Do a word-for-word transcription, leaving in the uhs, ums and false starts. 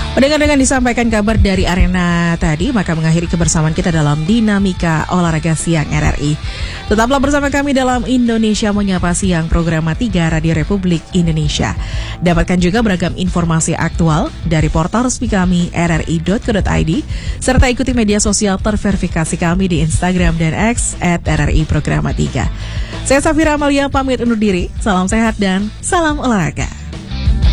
Mendengar dengan disampaikan kabar dari arena tadi, maka mengakhiri kebersamaan kita dalam Dinamika Olahraga Siang R R I. Tetaplah bersama kami dalam Indonesia Menyapa Siang, program tiga Radio Republik Indonesia. Dapatkan juga beragam informasi aktual dari portal resmi kami r r i dot co dot i d, serta ikuti media sosial terverifikasi kami di Instagram dan X at r r i programa tiga. Saya Safira Amalia pamit undur diri, salam sehat dan salam olahraga.